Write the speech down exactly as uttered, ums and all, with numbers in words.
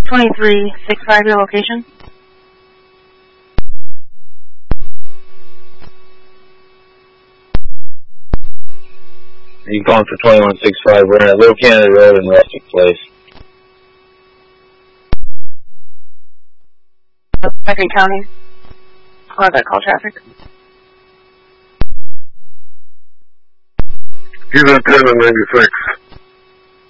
twenty-three sixty-five, your location? You calling for twenty-one sixty-five? We're at Little Canada Road in Rustic Place. Second County. Oh, that call traffic. He's on ten and ninety-six.